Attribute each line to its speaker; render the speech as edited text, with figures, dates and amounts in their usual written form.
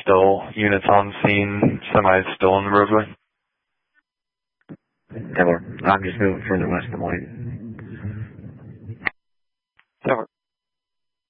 Speaker 1: Still units on scene, semis still on the roadway.
Speaker 2: I'm just moving further west than White.